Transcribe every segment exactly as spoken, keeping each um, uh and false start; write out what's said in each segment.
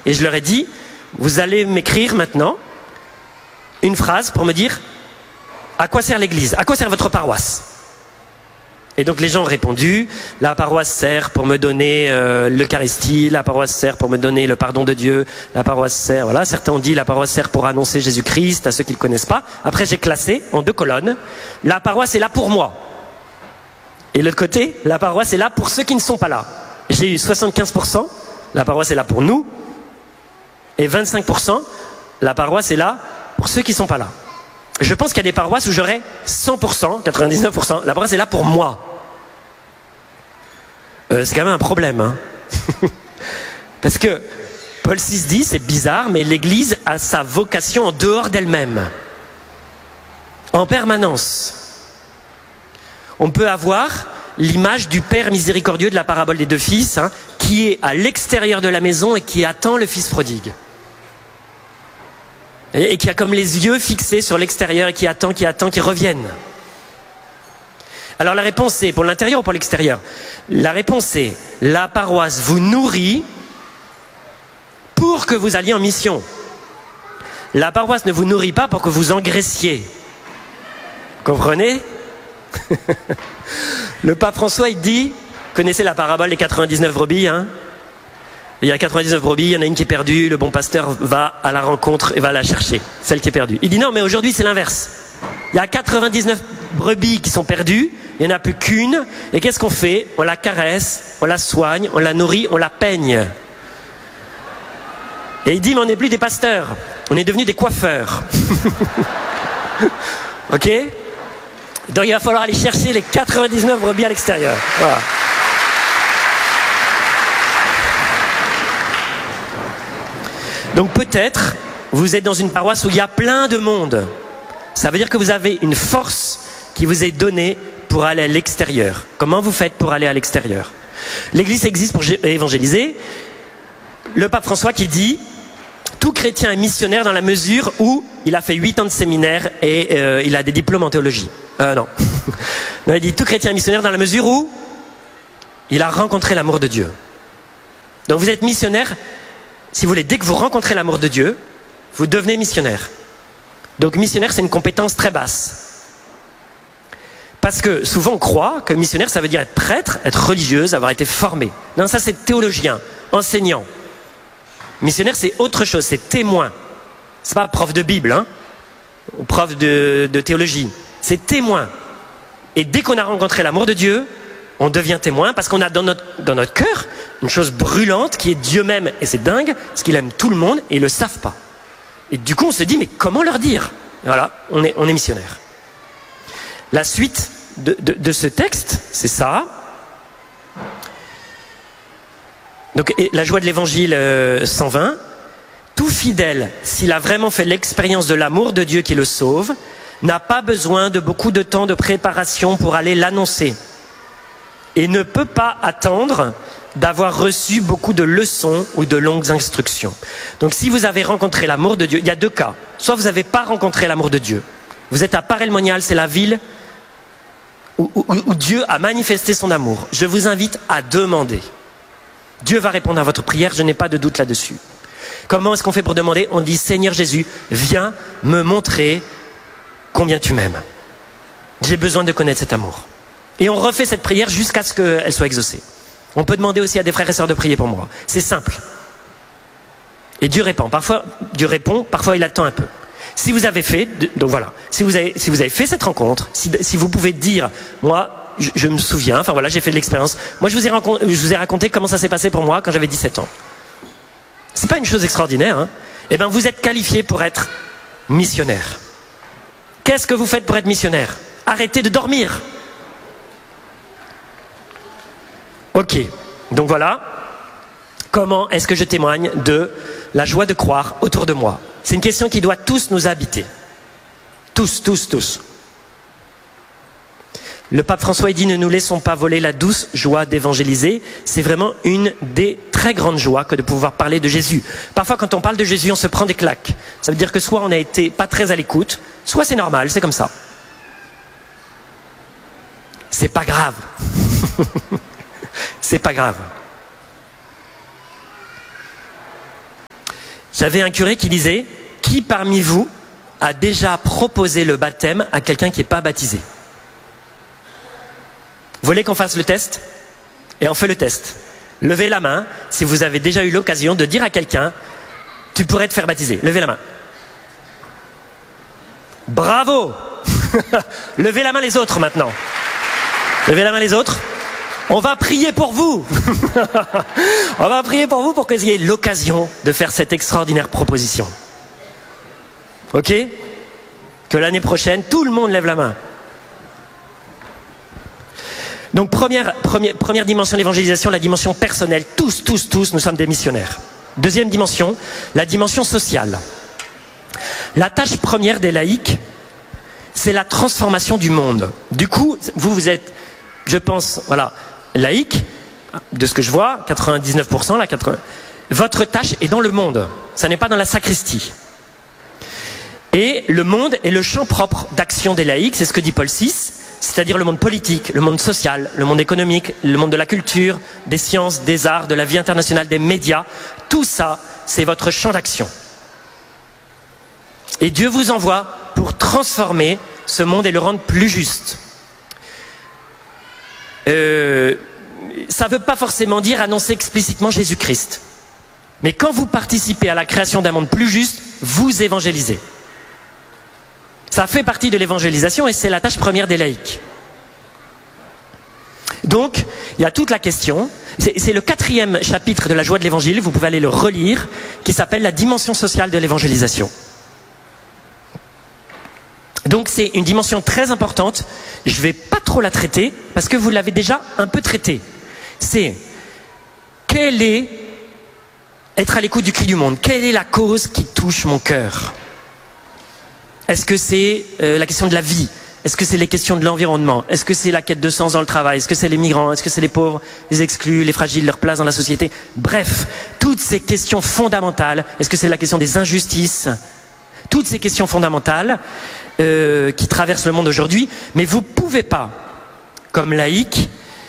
Et je leur ai dit, vous allez m'écrire maintenant une phrase pour me dire à quoi sert l'église, à quoi sert votre paroisse. Et donc les gens ont répondu, la paroisse sert pour me donner euh, l'Eucharistie, la paroisse sert pour me donner le pardon de Dieu, la paroisse sert, voilà, certains ont dit la paroisse sert pour annoncer Jésus-Christ à ceux qui ne le connaissent pas. Après j'ai classé en deux colonnes, la paroisse est là pour moi. Et de l'autre côté, la paroisse est là pour ceux qui ne sont pas là. J'ai eu soixante-quinze pour cent, la paroisse est là pour nous, et vingt-cinq pour cent, la paroisse est là pour ceux qui ne sont pas là. Je pense qu'il y a des paroisses où j'aurais cent pour cent, quatre-vingt-dix-neuf pour cent, la paroisse est là pour moi. Euh, c'est quand même un problème, hein. Parce que Paul six dit, c'est bizarre, mais l'Église a sa vocation en dehors d'elle-même, en permanence. On peut avoir l'image du Père miséricordieux de la parabole des deux fils, hein, qui est à l'extérieur de la maison et qui attend le fils prodigue. Et, et qui a comme les yeux fixés sur l'extérieur et qui attend, qui attend, qu'il revienne. Alors la réponse est pour l'intérieur ou pour l'extérieur? La réponse est, la paroisse vous nourrit pour que vous alliez en mission. La paroisse ne vous nourrit pas pour que vous engraissiez. Comprenez? Le pape François, il dit, connaissez la parabole des quatre-vingt-dix-neuf brebis, hein? Il y a quatre-vingt-dix-neuf brebis, il y en a une qui est perdue, le bon pasteur va à la rencontre et va la chercher, celle qui est perdue. Il dit non, mais aujourd'hui c'est l'inverse. Il y a quatre-vingt-dix-neuf brebis qui sont perdues, il n'y en a plus qu'une, et qu'est-ce qu'on fait? On la caresse, on la soigne, on la nourrit, on la peigne. Et il dit, mais on n'est plus des pasteurs, on est devenus des coiffeurs. Ok? Donc il va falloir aller chercher les quatre-vingt-dix-neuf brebis à l'extérieur. Voilà. Donc peut-être, vous êtes dans une paroisse où il y a plein de monde. Ça veut dire que vous avez une force qui vous est donnée pour aller à l'extérieur. Comment vous faites pour aller à l'extérieur? L'Église existe pour évangéliser. Le pape François qui dit, tout chrétien est missionnaire dans la mesure où il a fait huit ans de séminaire et euh, il a des diplômes en théologie. Euh, non. non. Il dit, tout chrétien est missionnaire dans la mesure où il a rencontré l'amour de Dieu. Donc vous êtes missionnaire. Si vous voulez, dès que vous rencontrez l'amour de Dieu, vous devenez missionnaire. Donc missionnaire, c'est une compétence très basse. Parce que souvent on croit que missionnaire, ça veut dire être prêtre, être religieuse, avoir été formé. Non, ça c'est théologien, enseignant. Missionnaire, c'est autre chose, c'est témoin. C'est pas prof de Bible, hein, ou prof de, de théologie. C'est témoin. Et dès qu'on a rencontré l'amour de Dieu, on devient témoin parce qu'on a dans notre, dans notre cœur une chose brûlante qui est Dieu même. Et c'est dingue, parce qu'il aime tout le monde et ils ne le savent pas. Et du coup, on se dit, mais comment leur dire? Voilà, on est, on est missionnaire. La suite de, de, de ce texte, c'est ça. Donc, et la joie de l'évangile euh, cent vingt. Tout fidèle, s'il a vraiment fait l'expérience de l'amour de Dieu qui le sauve, n'a pas besoin de beaucoup de temps de préparation pour aller l'annoncer. Et ne peut pas attendre d'avoir reçu beaucoup de leçons ou de longues instructions. Donc si vous avez rencontré l'amour de Dieu, il y a deux cas. Soit vous n'avez pas rencontré l'amour de Dieu. Vous êtes à Paray-le-Monial, c'est la ville où, où, où Dieu a manifesté son amour. Je vous invite à demander. Dieu va répondre à votre prière, je n'ai pas de doute là-dessus. Comment est-ce qu'on fait pour demander? On dit, Seigneur Jésus, viens me montrer combien tu m'aimes. J'ai besoin de connaître cet amour. Et on refait cette prière jusqu'à ce qu'elle soit exaucée. On peut demander aussi à des frères et sœurs de prier pour moi. C'est simple. Et Dieu répond. Parfois, Dieu répond, parfois il attend un peu. Si vous avez fait, donc voilà, si vous avez, si vous avez fait cette rencontre, si, si vous pouvez dire, moi, je, je me souviens, enfin voilà, j'ai fait de l'expérience. Moi, je vous ai raconté, je vous ai raconté comment ça s'est passé pour moi quand j'avais dix-sept ans. C'est pas une chose extraordinaire, hein. Eh bien, vous êtes qualifié pour être missionnaire. Qu'est-ce que vous faites pour être missionnaire? Arrêtez de dormir. Ok, donc voilà, comment est-ce que je témoigne de la joie de croire autour de moi? C'est une question qui doit tous nous habiter. Tous, tous, tous. Le pape François dit, ne nous laissons pas voler la douce joie d'évangéliser. C'est vraiment une des très grandes joies que de pouvoir parler de Jésus. Parfois, quand on parle de Jésus, on se prend des claques. Ça veut dire que soit on a été pas très à l'écoute, soit c'est normal, c'est comme ça. C'est pas grave. C'est pas grave. J'avais un curé qui disait, qui parmi vous a déjà proposé le baptême à quelqu'un qui n'est pas baptisé? Vous voulez qu'on fasse le test? Et on fait le test. Levez la main si vous avez déjà eu l'occasion de dire à quelqu'un, tu pourrais te faire baptiser. Levez la main. Bravo. Levez la main les autres maintenant. Levez la main les autres. On va prier pour vous. On va prier pour vous pour que vous ayez l'occasion de faire cette extraordinaire proposition. Ok? Que l'année prochaine, tout le monde lève la main. Donc première, première, première dimension de l'évangélisation, la dimension personnelle. Tous, tous, tous, nous sommes des missionnaires. Deuxième dimension, la dimension sociale. La tâche première des laïcs, c'est la transformation du monde. Du coup, vous, vous êtes, je pense, voilà, laïcs, de ce que je vois, quatre-vingt-dix-neuf pour cent, là, quatre-vingts. Votre tâche est dans le monde. Ça n'est pas dans la sacristie. Et le monde est le champ propre d'action des laïcs, c'est ce que dit Paul six, c'est-à-dire le monde politique, le monde social, le monde économique, le monde de la culture, des sciences, des arts, de la vie internationale, des médias. Tout ça, c'est votre champ d'action. Et Dieu vous envoie pour transformer ce monde et le rendre plus juste. Euh, ça ne veut pas forcément dire annoncer explicitement Jésus-Christ. Mais quand vous participez à la création d'un monde plus juste, vous évangélisez. Ça fait partie de l'évangélisation et c'est la tâche première des laïcs. Donc, il y a toute la question, c'est, c'est le quatrième chapitre de la joie de l'évangile, vous pouvez aller le relire, qui s'appelle la dimension sociale de l'évangélisation. Donc c'est une dimension très importante, je ne vais pas trop la traiter, parce que vous l'avez déjà un peu traitée. C'est, quel est être à l'écoute du cri du monde? Quelle est la cause qui touche mon cœur? Est-ce que c'est euh, la question de la vie? Est-ce que c'est les questions de l'environnement? Est-ce que c'est la quête de sens dans le travail? Est-ce que c'est les migrants? Est-ce que c'est les pauvres, les exclus, les fragiles, leur place dans la société? Bref, toutes ces questions fondamentales. Est-ce que c'est la question des injustices? Toutes ces questions fondamentales euh, qui traversent le monde aujourd'hui. Mais vous ne pouvez pas, comme laïc,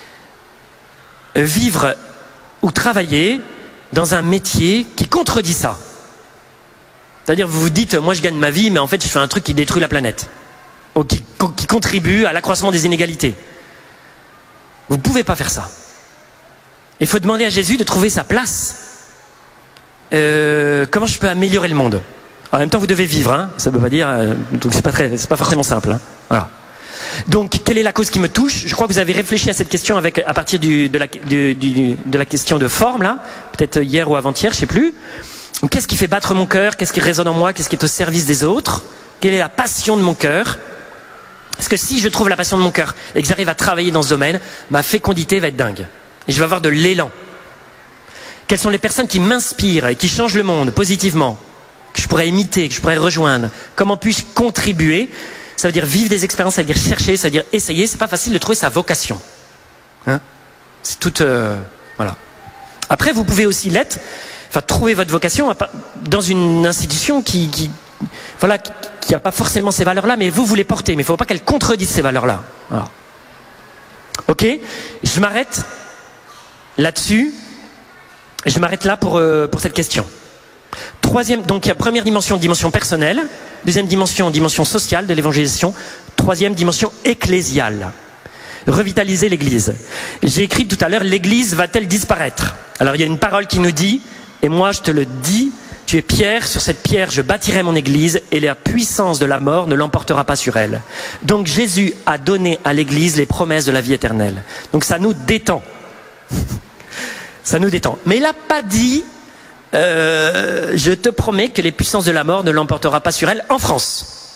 vivre ou travailler dans un métier qui contredit ça. C'est-à-dire, vous vous dites, moi je gagne ma vie, mais en fait je fais un truc qui détruit la planète, ou qui, qui contribue à l'accroissement des inégalités. Vous ne pouvez pas faire ça. Il faut demander à Jésus de trouver sa place. Euh, comment je peux améliorer le monde? En même temps, vous devez vivre, hein, ça ne veut pas dire, euh, donc c'est pas très, c'est pas forcément simple. Hein, voilà. Donc, quelle est la cause qui me touche? Je crois que vous avez réfléchi à cette question avec, à partir du, de, la, du, du, de la question de forme, là, peut-être hier ou avant-hier, je ne sais plus. Qu'est-ce qui fait battre mon cœur? Qu'est-ce qui résonne en moi? Qu'est-ce qui est au service des autres? Quelle est la passion de mon cœur? Parce que si je trouve la passion de mon cœur et que j'arrive à travailler dans ce domaine, ma fécondité va être dingue. Et je vais avoir de l'élan. Quelles sont les personnes qui m'inspirent et qui changent le monde positivement? Que je pourrais imiter, que je pourrais rejoindre? Comment puis-je contribuer? Ça veut dire vivre des expériences, ça veut dire chercher, ça veut dire essayer. C'est pas facile de trouver sa vocation. Hein? C'est tout... Euh, voilà. Après, vous pouvez aussi l'être... Enfin, trouver votre vocation dans une institution qui, qui voilà, qui n'a pas forcément ces valeurs-là, mais vous, vous les portez. Mais il ne faut pas qu'elle contredise ces valeurs-là. Voilà. Ok? Je m'arrête là-dessus. Je m'arrête là pour, euh, pour cette question. Troisième, donc, il y a première dimension, dimension personnelle. Deuxième dimension, dimension sociale de l'évangélisation. Troisième dimension ecclésiale. Revitaliser l'Église. J'ai écrit tout à l'heure, l'Église va-t-elle disparaître? Alors, il y a une parole qui nous dit... Et moi, je te le dis, tu es pierre, sur cette pierre, je bâtirai mon église, et la puissance de la mort ne l'emportera pas sur elle. Donc Jésus a donné à l'église les promesses de la vie éternelle. Donc ça nous détend. Ça nous détend. Mais il n'a pas dit, euh, je te promets que les puissances de la mort ne l'emportera pas sur elle en France.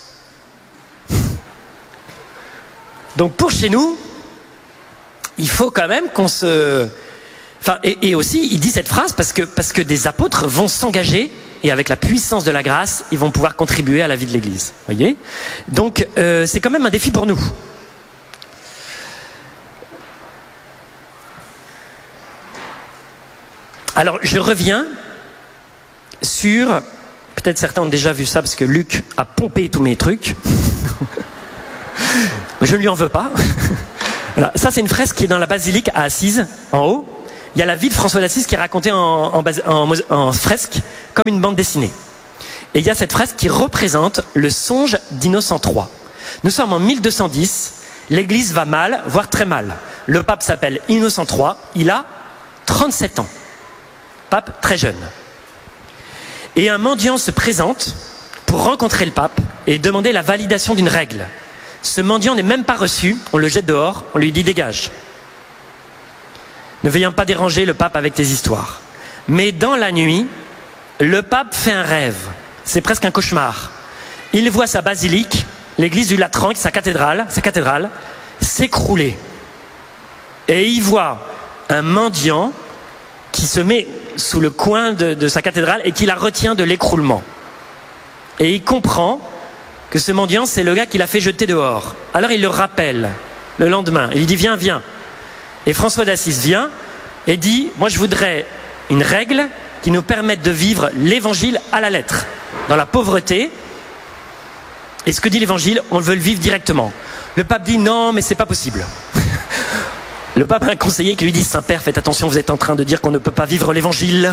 Donc pour chez nous, il faut quand même qu'on se... Enfin, et, et aussi, il dit cette phrase parce que, parce que des apôtres vont s'engager et avec la puissance de la grâce, ils vont pouvoir contribuer à la vie de l'Église. Voyez ? Donc, euh, c'est quand même un défi pour nous. Alors, je reviens sur... Peut-être certains ont déjà vu ça parce que Luc a pompé tous mes trucs. Je ne lui en veux pas. Voilà. Ça, c'est une fresque qui est dans la basilique à Assise, en haut. Il y a la vie de François d'Assise qui est racontée en, en, en, en fresque comme une bande dessinée. Et il y a cette phrase qui représente le songe d'Innocent trois. Nous sommes en mille deux cent dix, l'Église va mal, voire très mal. Le pape s'appelle Innocent trois, il a trente-sept ans. Pape très jeune. Et un mendiant se présente pour rencontrer le pape et demander la validation d'une règle. Ce mendiant n'est même pas reçu, on le jette dehors, on lui dit dégage. Ne veuillons pas déranger le pape avec tes histoires. Mais dans la nuit, le pape fait un rêve. C'est presque un cauchemar. Il voit sa basilique, l'église du Latran, sa cathédrale, sa cathédrale, s'écrouler. Et il voit un mendiant qui se met sous le coin de, de sa cathédrale et qui la retient de l'écroulement. Et il comprend que ce mendiant, c'est le gars qui l'a fait jeter dehors. Alors il le rappelle le lendemain. Il lui dit viens, viens. Et François d'Assise vient et dit moi je voudrais une règle qui nous permette de vivre l'évangile à la lettre, dans la pauvreté. Et ce que dit l'évangile, on veut le vivre directement. Le pape dit non, mais c'est pas possible. Le pape a un conseiller qui lui dit Saint-Père, faites attention, vous êtes en train de dire qu'on ne peut pas vivre l'évangile.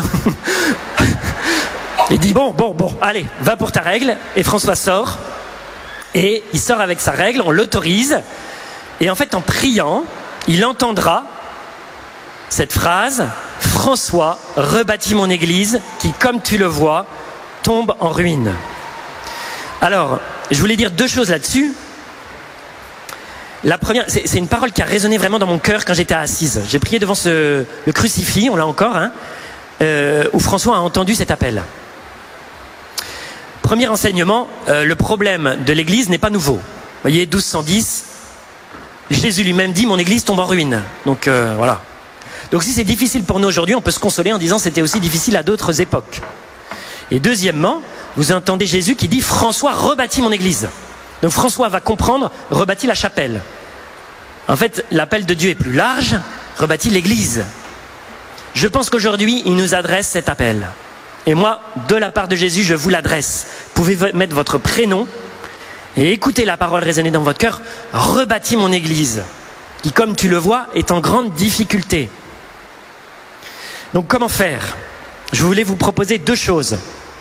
Il dit bon, bon, bon, allez, va pour ta règle. Et François sort. Et il sort avec sa règle, on l'autorise. Et en fait, en priant, il entendra cette phrase « François rebâtit mon église qui, comme tu le vois, tombe en ruine ». Alors, je voulais dire deux choses là-dessus. La première, c'est, c'est une parole qui a résonné vraiment dans mon cœur quand j'étais assise. J'ai prié devant ce, le crucifix, on l'a encore, hein, euh, où François a entendu cet appel. Premier enseignement, euh, le problème de l'église n'est pas nouveau. Vous voyez, douze cent dix, Jésus lui-même dit « Mon église tombe en ruine ». Donc euh, voilà. Donc si c'est difficile pour nous aujourd'hui, on peut se consoler en disant c'était aussi difficile à d'autres époques. Et deuxièmement, vous entendez Jésus qui dit « François rebâtit mon église ». Donc François va comprendre « rebâtit la chapelle ». En fait, l'appel de Dieu est plus large, « rebâtit l'église ». Je pense qu'aujourd'hui, il nous adresse cet appel. Et moi, de la part de Jésus, je vous l'adresse. Vous pouvez mettre votre prénom et écoutez la parole résonner dans votre cœur. « Rebâtis mon église », qui, comme tu le vois, est en grande difficulté. Donc comment faire ? Je voulais vous proposer deux choses.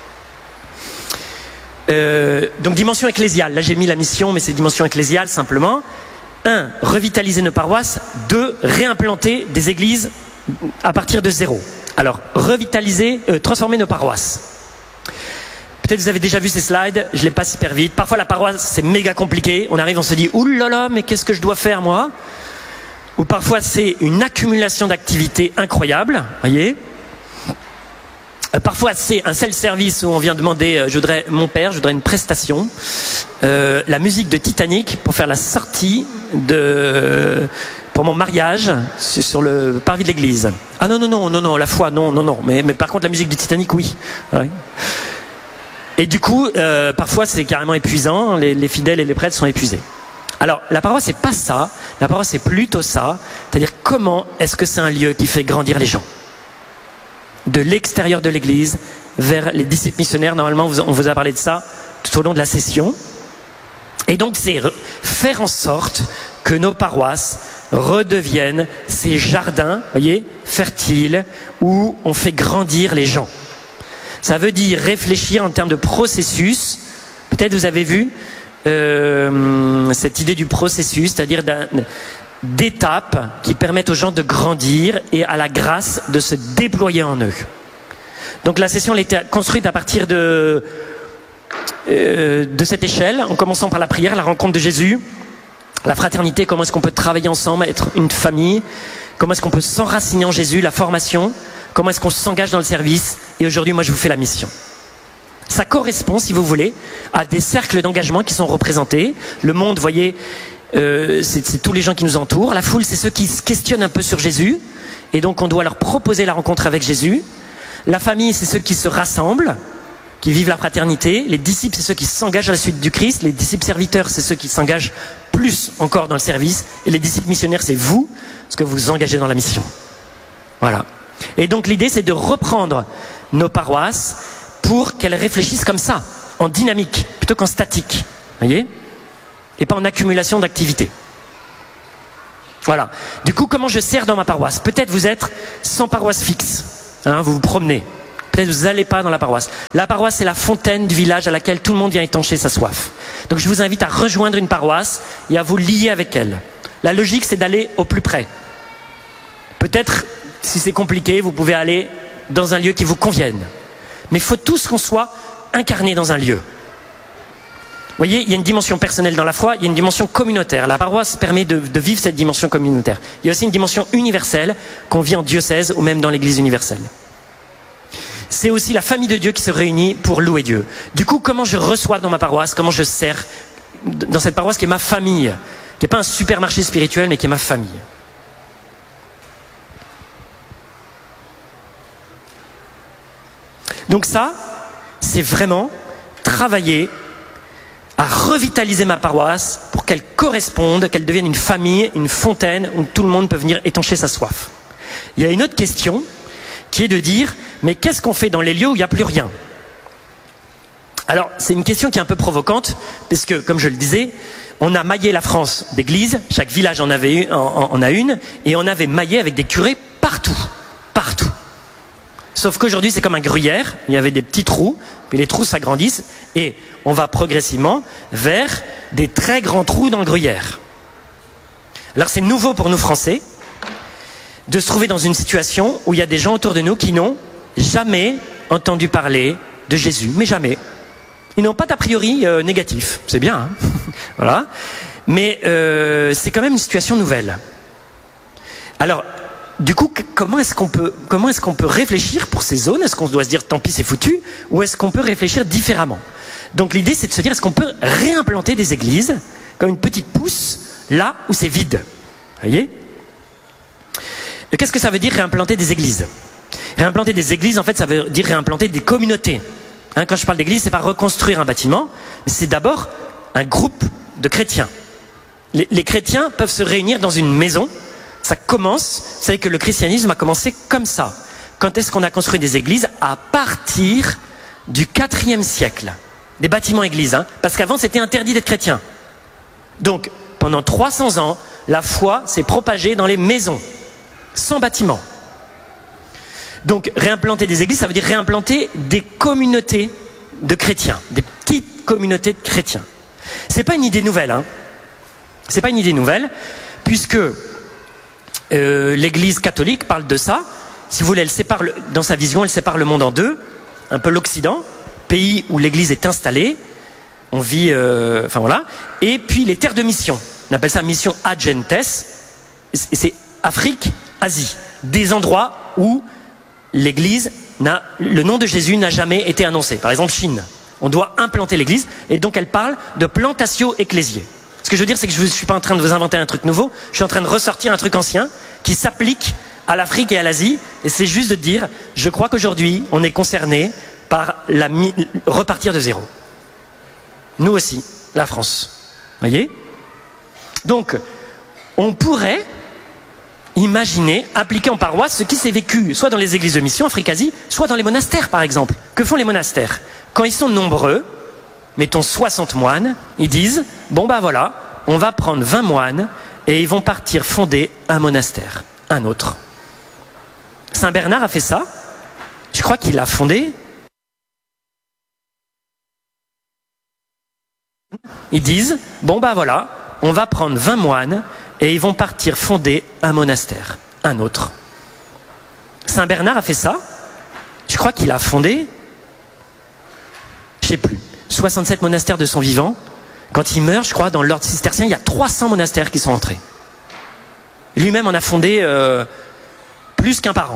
Euh, donc dimension ecclésiale. Là j'ai mis la mission, mais c'est dimension ecclésiale simplement. Un, revitaliser nos paroisses. Deux, réimplanter des églises à partir de zéro. Alors, revitaliser, euh, transformer nos paroisses. Peut-être vous avez déjà vu ces slides, je les passe hyper vite. Parfois la paroisse c'est méga compliqué. On arrive, on se dit « Ouh là là, mais qu'est-ce que je dois faire moi ?» Ou parfois c'est une accumulation d'activités incroyables, voyez. Euh, parfois c'est un self-service où on vient demander euh, « Je voudrais mon père, je voudrais une prestation. Euh, » La musique de Titanic pour faire la sortie de... pour mon mariage sur le parvis de l'église. Ah non, non, non, non, non, la foi, non, non, non. Mais, mais par contre la musique du Titanic, oui. Ouais. Et du coup, euh, parfois c'est carrément épuisant, les, les fidèles et les prêtres sont épuisés. Alors, la paroisse, c'est pas ça. La paroisse, c'est plutôt ça. C'est-à-dire, comment est-ce que c'est un lieu qui fait grandir les gens ? De l'extérieur de l'église vers les disciples missionnaires. Normalement, on vous a parlé de ça tout au long de la session. Et donc, c'est faire en sorte que nos paroisses redeviennent ces jardins, voyez, fertiles, où on fait grandir les gens. Ça veut dire réfléchir en termes de processus. Peut-être vous avez vu Euh, cette idée du processus, c'est-à-dire d'un, d'étapes qui permettent aux gens de grandir et à la grâce de se déployer en eux. Donc la session elle était construite à partir de, euh, de cette échelle, en commençant par la prière, la rencontre de Jésus, la fraternité, comment est-ce qu'on peut travailler ensemble, être une famille, comment est-ce qu'on peut s'enraciner en Jésus, la formation, comment est-ce qu'on s'engage dans le service, et aujourd'hui moi je vous fais la mission. Ça correspond, si vous voulez, à des cercles d'engagement qui sont représentés. Le monde, vous voyez, euh, c'est, c'est tous les gens qui nous entourent. La foule, c'est ceux qui se questionnent un peu sur Jésus. Et donc, on doit leur proposer la rencontre avec Jésus. La famille, c'est ceux qui se rassemblent, qui vivent la fraternité. Les disciples, c'est ceux qui s'engagent à la suite du Christ. Les disciples serviteurs, c'est ceux qui s'engagent plus encore dans le service. Et les disciples missionnaires, c'est vous, parce que vous vous engagez dans la mission. Voilà. Et donc, l'idée, c'est de reprendre nos paroisses pour qu'elles réfléchissent comme ça, en dynamique, plutôt qu'en statique, voyez, et pas en accumulation d'activités. Voilà. Du coup, comment je sers dans ma paroisse ? Peut-être vous êtes sans paroisse fixe, hein, vous vous promenez. Peut-être vous n'allez pas dans la paroisse. La paroisse, c'est la fontaine du village à laquelle tout le monde vient étancher sa soif. Donc je vous invite à rejoindre une paroisse et à vous lier avec elle. La logique, c'est d'aller au plus près. Peut-être, si c'est compliqué, vous pouvez aller dans un lieu qui vous convienne. Mais il faut tous qu'on soit incarnés dans un lieu. Vous voyez, il y a une dimension personnelle dans la foi, il y a une dimension communautaire. La paroisse permet de, de vivre cette dimension communautaire. Il y a aussi une dimension universelle qu'on vit en diocèse ou même dans l'église universelle. C'est aussi la famille de Dieu qui se réunit pour louer Dieu. Du coup, comment je reçois dans ma paroisse, comment je sers dans cette paroisse qui est ma famille, qui n'est pas un supermarché spirituel, mais qui est ma famille. Donc ça, c'est vraiment travailler à revitaliser ma paroisse pour qu'elle corresponde, qu'elle devienne une famille, une fontaine où tout le monde peut venir étancher sa soif. Il y a une autre question qui est de dire, mais qu'est-ce qu'on fait dans les lieux où il n'y a plus rien? Alors, c'est une question qui est un peu provocante, parce que, comme je le disais, on a maillé la France d'églises, chaque village en avait une, en, en a une, et on avait maillé avec des curés partout, partout. Sauf qu'aujourd'hui, c'est comme un gruyère, il y avait des petits trous, puis les trous s'agrandissent, et on va progressivement vers des très grands trous dans le gruyère. Alors c'est nouveau pour nous Français, de se trouver dans une situation où il y a des gens autour de nous qui n'ont jamais entendu parler de Jésus, mais jamais. Ils n'ont pas d'a priori euh, négatif, c'est bien, hein. Voilà. Mais euh, c'est quand même une situation nouvelle. Alors, du coup, comment est-ce qu'on peut, comment est-ce qu'on peut réfléchir pour ces zones? Est-ce qu'on doit se dire tant pis c'est foutu, ou est-ce qu'on peut réfléchir différemment? Donc l'idée c'est de se dire, est-ce qu'on peut réimplanter des églises comme une petite pousse là où c'est vide? Vous voyez? Qu'est-ce que ça veut dire réimplanter des églises? Réimplanter des églises, en fait, ça veut dire réimplanter des communautés. Hein, quand je parle d'église, c'est pas reconstruire un bâtiment, mais c'est d'abord un groupe de chrétiens. Les, les chrétiens peuvent se réunir dans une maison. Ça commence, vous savez que le christianisme a commencé comme ça. Quand est-ce qu'on a construit des églises? À partir du quatrième siècle. Des bâtiments églises, hein, parce qu'avant c'était interdit d'être chrétien. Donc, pendant trois cents ans, la foi s'est propagée dans les maisons, sans bâtiment. Donc, réimplanter des églises, ça veut dire réimplanter des communautés de chrétiens, des petites communautés de chrétiens. C'est pas une idée nouvelle, hein. C'est pas une idée nouvelle, puisque euh, l'Église catholique parle de ça. Si vous voulez, elle sépare le, dans sa vision, elle sépare le monde en deux, un peu l'Occident, pays où l'Église est installée, on vit, euh, enfin voilà, et puis les terres de mission. On appelle ça mission ad gentes, c'est Afrique, Asie, des endroits où l'Église n'a, le nom de Jésus n'a jamais été annoncé. Par exemple, Chine. On doit implanter l'Église, et donc elle parle de plantatio ecclésiae. Ce que je veux dire, c'est que je ne suis pas en train de vous inventer un truc nouveau, je suis en train de ressortir un truc ancien qui s'applique à l'Afrique et à l'Asie, et c'est juste de dire, je crois qu'aujourd'hui, on est concerné par la mi- repartir de zéro. Nous aussi, la France. Vous voyez? Donc, on pourrait imaginer, appliquer en paroisse ce qui s'est vécu, soit dans les églises de mission, Afrique-Asie, soit dans les monastères, par exemple. Que font les monastères? Quand ils sont nombreux, mettons soixante moines, ils disent, bon bah voilà, on va prendre vingt moines, et ils vont partir fonder un monastère, un autre. Saint Bernard a fait ça, je crois qu'il l'a fondé. Ils disent, bon bah voilà, on va prendre vingt moines, et ils vont partir fonder un monastère, un autre. Saint Bernard a fait ça, je crois qu'il a fondé, je sais plus, soixante-sept monastères de son vivant. Quand il meurt, je crois, dans l'ordre cistercien, il y a trois cents monastères qui sont entrés. Lui-même en a fondé euh, plus qu'un par an.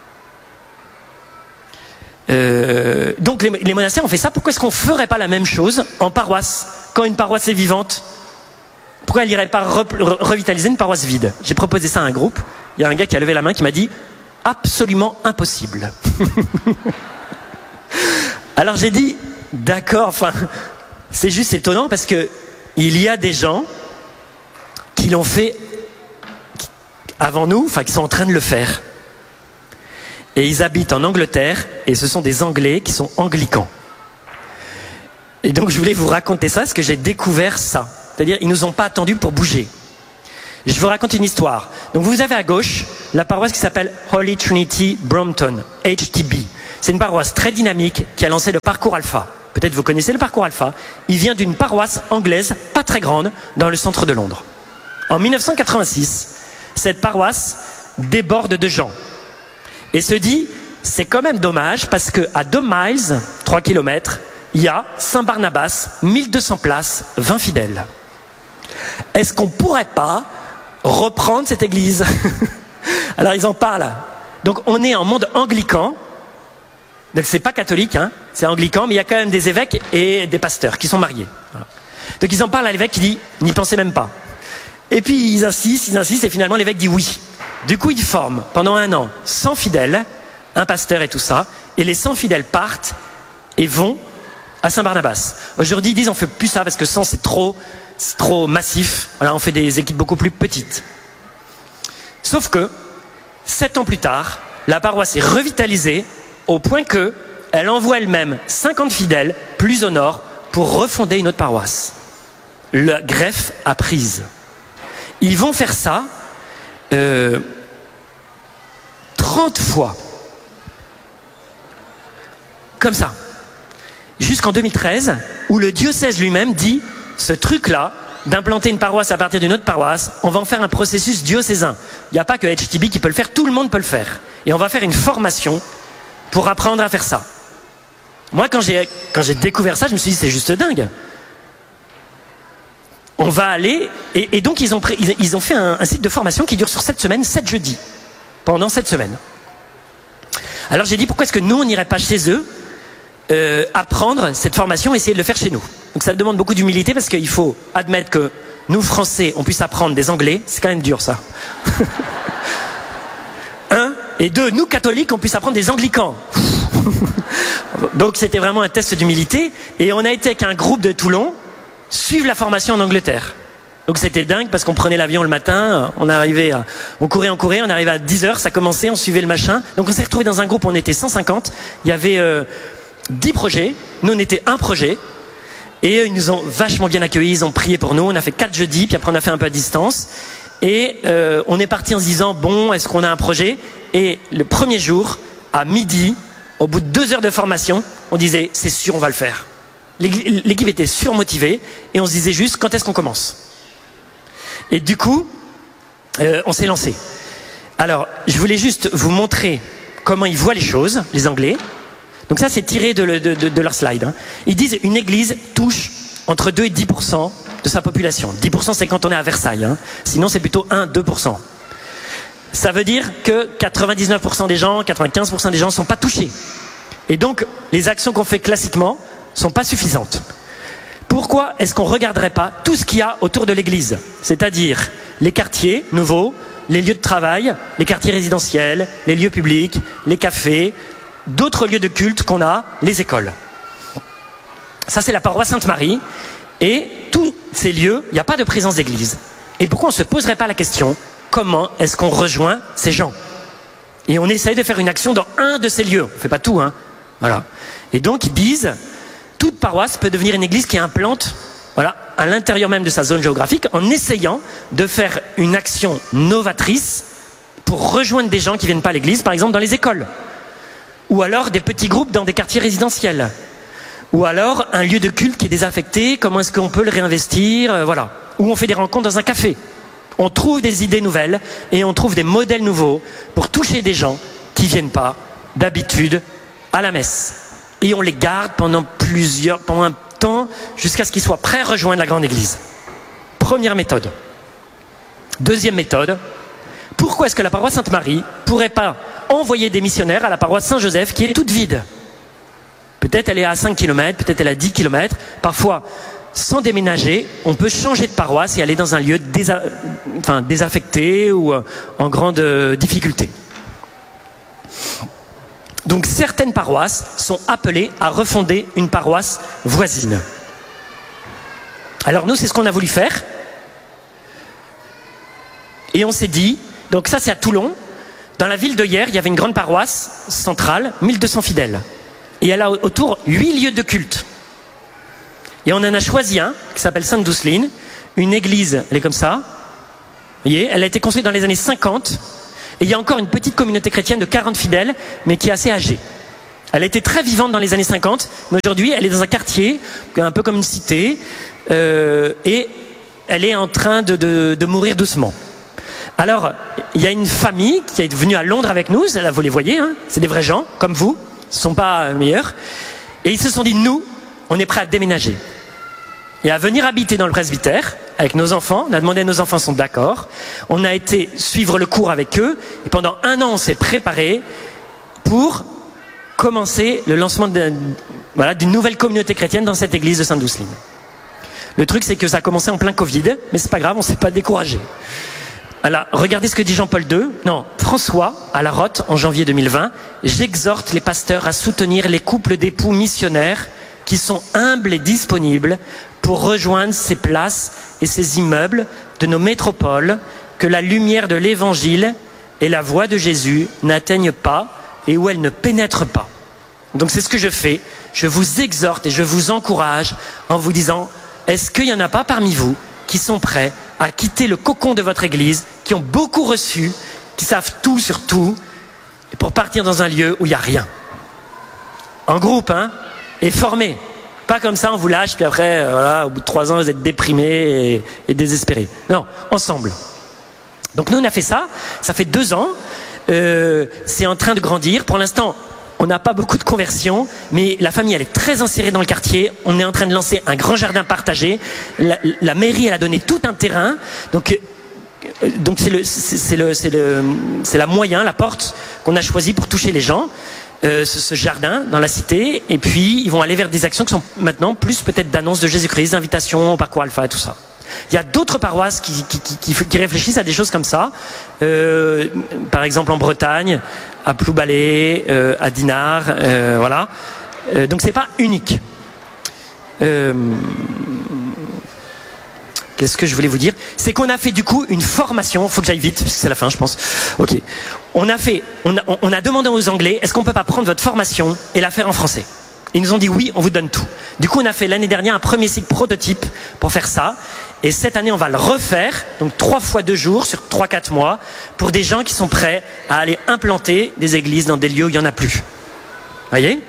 Euh, donc les, les monastères ont fait ça. Pourquoi est-ce qu'on ne ferait pas la même chose en paroisse? Quand une paroisse est vivante, pourquoi elle n'irait pas re, re, revitaliser une paroisse vide? J'ai proposé ça à un groupe. Il y a un gars qui a levé la main qui m'a dit « absolument impossible ». Alors j'ai dit « d'accord, enfin, c'est juste étonnant parce que il y a des gens qui l'ont fait avant nous, enfin qui sont en train de le faire. Et ils habitent en Angleterre, et ce sont des Anglais qui sont anglicans. Et donc je voulais vous raconter ça, parce que j'ai découvert ça. C'est-à-dire, ils nous ont pas attendus pour bouger. Je vous raconte une histoire. Donc vous avez à gauche la paroisse qui s'appelle Holy Trinity Brompton, H T B. C'est une paroisse très dynamique qui a lancé le parcours Alpha. Peut-être vous connaissez le parcours Alpha. Il vient d'une paroisse anglaise, pas très grande, dans le centre de Londres. En mille neuf cent quatre-vingt-six, cette paroisse déborde de gens. Et se dit, c'est quand même dommage parce qu'à deux miles, trois kilomètres, il y a Saint-Barnabas, mille deux cents places, vingt fidèles. Est-ce qu'on ne pourrait pas reprendre cette église? Alors ils en parlent. Donc on est en monde anglican. Donc c'est pas catholique, hein, c'est anglican, mais il y a quand même des évêques et des pasteurs qui sont mariés. Voilà. Donc ils en parlent à l'évêque qui dit, n'y pensez même pas. Et puis ils insistent, ils insistent, et finalement l'évêque dit oui. Du coup ils forment pendant un an cent fidèles, un pasteur et tout ça, et les cent fidèles partent et vont à Saint-Barnabas. Aujourd'hui ils disent on fait plus ça parce que cent c'est trop, c'est trop massif. Voilà, on fait des équipes beaucoup plus petites. Sauf que sept ans plus tard, la paroisse est revitalisée au point que elle envoie elle-même cinquante fidèles plus au nord pour refonder une autre paroisse. La greffe a prise. Ils vont faire ça euh, trente fois. Comme ça. Jusqu'en deux mille treize, où le diocèse lui-même dit, ce truc-là, d'implanter une paroisse à partir d'une autre paroisse, on va en faire un processus diocésain. Il n'y a pas que H T B qui peut le faire, tout le monde peut le faire. Et on va faire une formation pour apprendre à faire ça. Moi, quand j'ai quand j'ai découvert ça, je me suis dit, c'est juste dingue. On va aller, et, et donc ils ont, ils, ils ont fait un, un cycle de formation qui dure sur sept semaines, sept jeudis, pendant sept semaines. Alors j'ai dit, pourquoi est-ce que nous, on n'irait pas chez eux, euh, apprendre cette formation, essayer de le faire chez nous. Donc ça demande beaucoup d'humilité, parce qu'il faut admettre que nous, Français, on puisse apprendre des Anglais, c'est quand même dur ça. Un, et deux, nous, catholiques, on puisse apprendre des Anglicans. Donc c'était vraiment un test d'humilité, et on a été avec un groupe de Toulon, suivre la formation en Angleterre. Donc c'était dingue parce qu'on prenait l'avion le matin, on arrivait, à, on courait, on courait, on arrivait à dix heures, ça commençait, on suivait le machin. Donc on s'est retrouvés dans un groupe, on était cent cinquante, il y avait euh, dix projets, nous on était un projet, et ils nous ont vachement bien accueillis, ils ont prié pour nous, on a fait quatre jeudis, puis après on a fait un peu à distance, et euh, on est parti en se disant, bon, est-ce qu'on a un projet? Et le premier jour, à midi, au bout de deux heures de formation, on disait, c'est sûr, on va le faire. L'équipe était surmotivée et on se disait juste quand est-ce qu'on commence. Et du coup, euh, on s'est lancé. Alors, je voulais juste vous montrer comment ils voient les choses, les Anglais. Donc ça, c'est tiré de, de, de, de leur slide. Hein. Ils disent une église touche entre deux et dix pour cent de sa population. dix pour cent, c'est quand on est à Versailles. Hein. Sinon, c'est plutôt un à deux pour cent. Ça veut dire que quatre-vingt-dix-neuf pour cent des gens, quatre-vingt-quinze pour cent des gens ne sont pas touchés. Et donc, les actions qu'on fait classiquement sont pas suffisantes. Pourquoi est-ce qu'on regarderait pas tout ce qu'il y a autour de l'église? C'est-à-dire les quartiers nouveaux, les lieux de travail, les quartiers résidentiels, les lieux publics, les cafés, d'autres lieux de culte qu'on a, les écoles. Ça, c'est la paroisse Sainte-Marie. Et tous ces lieux, il n'y a pas de présence d'église. Et pourquoi on ne se poserait pas la question, comment est-ce qu'on rejoint ces gens? Et on essaye de faire une action dans un de ces lieux. On ne fait pas tout, hein. Voilà. Et donc, ils disent, toute paroisse peut devenir une église qui implante, voilà, à l'intérieur même de sa zone géographique, en essayant de faire une action novatrice pour rejoindre des gens qui ne viennent pas à l'église, par exemple dans les écoles. Ou alors des petits groupes dans des quartiers résidentiels. Ou alors un lieu de culte qui est désaffecté, comment est-ce qu'on peut le réinvestir, euh, voilà. Ou on fait des rencontres dans un café. On trouve des idées nouvelles et on trouve des modèles nouveaux pour toucher des gens qui ne viennent pas d'habitude à la messe. Et on les garde pendant plusieurs, pendant un temps, jusqu'à ce qu'ils soient prêts à rejoindre la grande église. Première méthode. Deuxième méthode, pourquoi est-ce que la paroisse Sainte-Marie pourrait pas envoyer des missionnaires à la paroisse Saint-Joseph qui est toute vide? Peut-être elle est à cinq kilomètres, peut-être elle est à dix kilomètres. Parfois, sans déménager, on peut changer de paroisse et aller dans un lieu désa... enfin, désaffecté ou euh, en grande euh, difficulté. Donc certaines paroisses sont appelées à refonder une paroisse voisine. Alors nous, c'est ce qu'on a voulu faire. Et on s'est dit, donc ça c'est à Toulon, dans la ville de Hyères, il y avait une grande paroisse centrale, mille deux cents fidèles. Et elle a autour huit lieux de culte. Et on en a choisi un, qui s'appelle Sainte-Douceline, une église, elle est comme ça. Vous voyez, elle a été construite dans les années cinquante. Et il y a encore une petite communauté chrétienne de quarante fidèles, mais qui est assez âgée. Elle a été très vivante dans les années cinquante, mais aujourd'hui, elle est dans un quartier, un peu comme une cité, euh, et elle est en train de, de, de mourir doucement. Alors, il y a une famille qui est venue à Londres avec nous, là, vous les voyez, hein, c'est des vrais gens, comme vous, ils ne sont pas meilleurs, et ils se sont dit, nous, on est prêts à déménager et à venir habiter dans le presbytère avec nos enfants. On a demandé à nos enfants, sont d'accord. On a été suivre le cours avec eux, et pendant un an, on s'est préparé pour commencer le lancement de, voilà, d'une nouvelle communauté chrétienne dans cette église de Sainte-Douceline. Le truc, c'est que ça a commencé en plein Covid, mais c'est pas grave, on s'est pas découragé. Alors, regardez ce que dit Jean-Paul deux. Non, François, à la Rotte, en janvier deux mille vingt, j'exhorte les pasteurs à soutenir les couples d'époux missionnaires qui sont humbles et disponibles pour rejoindre ces places et ces immeubles de nos métropoles, que la lumière de l'évangile et la voix de Jésus n'atteignent pas et où elle ne pénètre pas. Donc c'est ce que je fais. Je vous exhorte et je vous encourage en vous disant, est-ce qu'il n'y en a pas parmi vous qui sont prêts à quitter le cocon de votre église, qui ont beaucoup reçu, qui savent tout sur tout, et pour partir dans un lieu où il n'y a rien. En groupe, hein, et formé. Pas comme ça, on vous lâche, puis après, euh, voilà, au bout de trois ans, vous êtes déprimés et, et désespérés. Non, ensemble. Donc nous, on a fait ça, ça fait deux ans, euh, c'est en train de grandir. Pour l'instant, on n'a pas beaucoup de conversions, mais la famille, elle est très insérée dans le quartier. On est en train de lancer un grand jardin partagé. La, la mairie, elle a donné tout un terrain. Donc, euh, donc c'est le, c'est, c'est le, c'est le, c'est la moyen, la porte qu'on a choisie pour toucher les gens. Euh, ce, ce jardin dans la cité. Et puis, ils vont aller vers des actions qui sont maintenant plus peut-être d'annonces de Jésus-Christ, d'invitations au parcours Alpha et tout ça. Il y a d'autres paroisses qui, qui, qui, qui, qui réfléchissent à des choses comme ça. Euh, par exemple en Bretagne, à Ploubalé, euh, à Dinard, euh, voilà. Euh, donc c'est pas unique. Euh, Qu'est-ce que je voulais vous dire? C'est qu'on a fait du coup une formation. Faut que j'aille vite parce que c'est la fin, je pense. Ok. On a fait, on a, on a demandé aux Anglais, est-ce qu'on peut pas prendre votre formation et la faire en français? Ils nous ont dit oui, on vous donne tout. Du coup, on a fait l'année dernière un premier cycle prototype pour faire ça. Et cette année, on va le refaire, donc trois fois deux jours sur trois, quatre mois, pour des gens qui sont prêts à aller implanter des églises dans des lieux où il n'y en a plus. Voyez?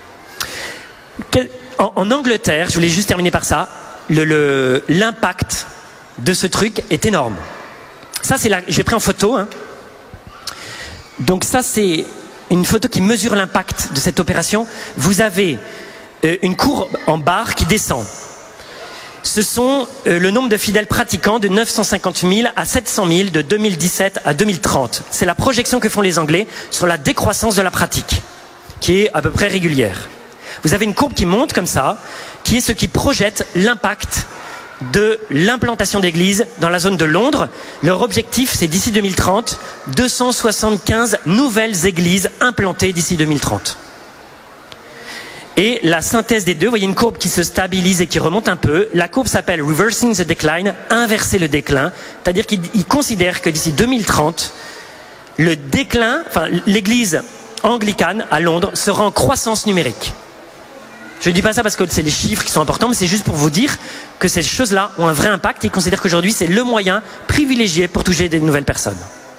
En, en Angleterre, je voulais juste terminer par ça, le, le, l'impact de ce truc est énorme. Ça, c'est la, j'ai pris en photo. Hein. Donc ça, c'est une photo qui mesure l'impact de cette opération. Vous avez euh, une courbe en barre qui descend. Ce sont euh, le nombre de fidèles pratiquants de neuf cent cinquante mille à sept cent mille de deux mille dix-sept à deux mille trente. C'est la projection que font les Anglais sur la décroissance de la pratique, qui est à peu près régulière. Vous avez une courbe qui monte comme ça, qui est ce qui projette l'impact de l'implantation d'églises dans la zone de Londres. Leur objectif, c'est d'ici deux mille trente, deux cent soixante-quinze nouvelles églises implantées d'ici deux mille trente. Et la synthèse des deux, vous voyez une courbe qui se stabilise et qui remonte un peu. La courbe s'appelle Reversing the Decline, inverser le déclin. C'est-à-dire qu'il considère que d'ici deux mille trente, le déclin, enfin l'église anglicane à Londres sera en croissance numérique. Je ne dis pas ça parce que c'est les chiffres qui sont importants, mais c'est juste pour vous dire que ces choses-là ont un vrai impact et ils considèrent qu'aujourd'hui, c'est le moyen privilégié pour toucher des nouvelles personnes.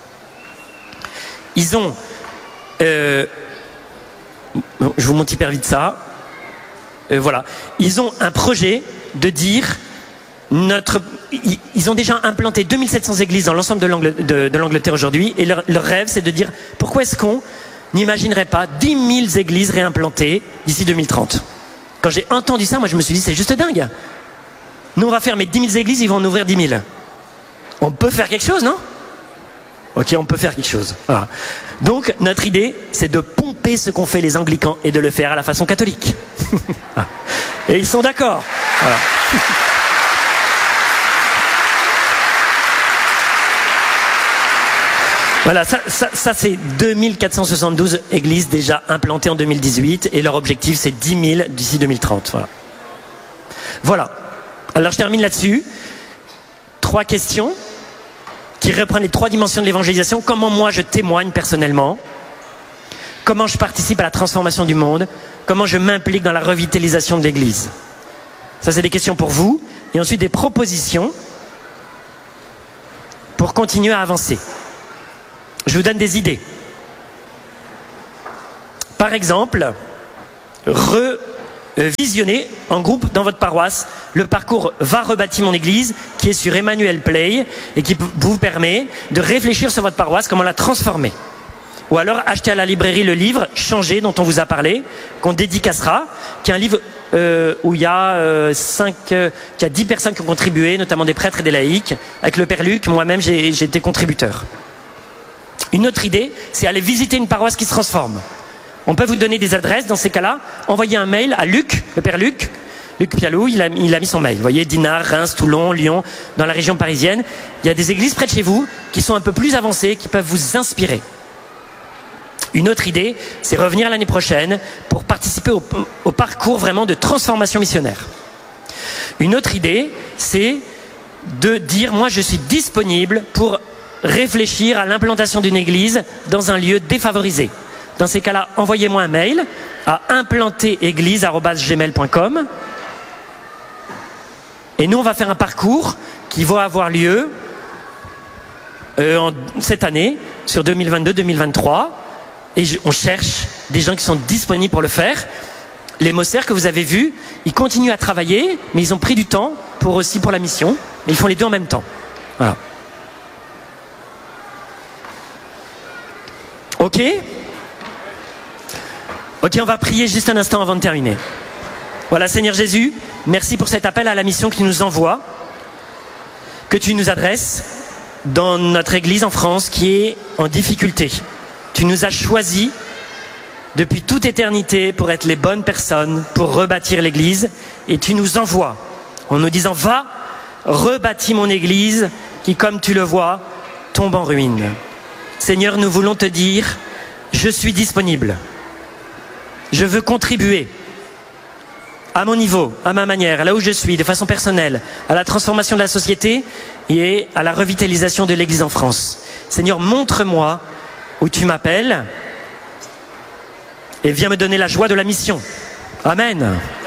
Ils ont... Euh, je vous montre hyper vite ça. Euh, voilà. Ils ont un projet de dire... Notre, ils ont déjà implanté deux mille sept cents églises dans l'ensemble de, l'Angl- de, de l'Angleterre aujourd'hui et leur, leur rêve, c'est de dire pourquoi est-ce qu'on n'imaginerait pas dix mille églises réimplantées d'ici deux mille trente. Quand j'ai entendu ça, moi je me suis dit, c'est juste dingue. Nous, on va fermer dix mille églises, ils vont en ouvrir dix mille. On peut faire quelque chose, non? Ok, on peut faire quelque chose. Voilà. Donc, notre idée, c'est de pomper ce qu'ont fait les anglicans et de le faire à la façon catholique. Et ils sont d'accord. Voilà. Voilà, ça, ça, ça c'est deux mille quatre cent soixante-douze églises déjà implantées en deux mille dix-huit et leur objectif c'est dix mille d'ici deux mille trente. Voilà. Voilà. Alors je termine là-dessus. Trois questions qui reprennent les trois dimensions de l'évangélisation. Comment moi je témoigne personnellement? Comment je participe à la transformation du monde? Comment je m'implique dans la revitalisation de l'église? Ça c'est des questions pour vous. Et ensuite des propositions pour continuer à avancer. Je vous donne des idées. Par exemple, revisionner en groupe dans votre paroisse le parcours Va rebâtir mon église qui est sur Emmanuel Play et qui vous permet de réfléchir sur votre paroisse, comment la transformer. Ou alors acheter à la librairie le livre Changer dont on vous a parlé, qu'on dédicacera, qui est un livre euh, où il y a euh, cinq, euh, qui a dix personnes qui ont contribué, notamment des prêtres et des laïcs. Avec le Père Luc, moi-même j'ai, j'ai été contributeur. Une autre idée, c'est aller visiter une paroisse qui se transforme. On peut vous donner des adresses dans ces cas-là. Envoyez un mail à Luc, le Père Luc, Luc Pialou, il a, il a mis son mail. Vous voyez, Dinard, Reims, Toulon, Lyon, dans la région parisienne. Il y a des églises près de chez vous qui sont un peu plus avancées, qui peuvent vous inspirer. Une autre idée, c'est revenir l'année prochaine pour participer au, au parcours vraiment de transformation missionnaire. Une autre idée, c'est de dire, moi je suis disponible pour réfléchir à l'implantation d'une église dans un lieu défavorisé. Dans ces cas-là, envoyez-moi un mail à implantééglise arobase gmail point com et nous on va faire un parcours qui va avoir lieu euh, en, cette année, sur deux mille vingt-deux deux mille vingt-trois. Et on cherche des gens qui sont disponibles pour le faire. Les Mosser que vous avez vus, ils continuent à travailler, mais ils ont pris du temps pour aussi pour la mission. Mais ils font les deux en même temps. Voilà. Ok ? Ok, on va prier juste un instant avant de terminer. Voilà, Seigneur Jésus, merci pour cet appel à la mission que tu nous envoies, que tu nous adresses dans notre Église en France qui est en difficulté. Tu nous as choisis depuis toute éternité pour être les bonnes personnes, pour rebâtir l'Église. Et tu nous envoies en nous disant, va, rebâtis mon Église qui, comme tu le vois, tombe en ruine. Seigneur, nous voulons te dire, je suis disponible. Je veux contribuer à mon niveau, à ma manière, là où je suis, de façon personnelle, à la transformation de la société et à la revitalisation de l'Église en France. Seigneur, montre-moi où tu m'appelles et viens me donner la joie de la mission. Amen.